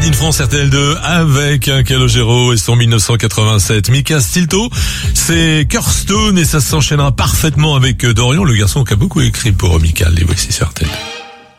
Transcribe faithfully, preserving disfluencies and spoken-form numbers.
Made in France R T L deux avec un Calogero et son mille neuf cent quatre-vingt-sept. Mika Stilto, c'est Kirstone et ça s'enchaînera parfaitement avec Dorian, le garçon qui a beaucoup écrit pour Mika. Les voici sur R T L deux.